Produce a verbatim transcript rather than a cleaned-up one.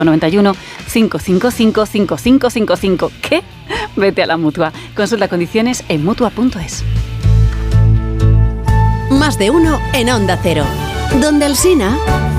noventa y uno, cinco cinco cinco, cinco cinco cinco cinco. ¿Qué? Vete a la Mutua. Consulta condiciones en mutua punto es. Más de uno en Onda Cero. Donde Alsina.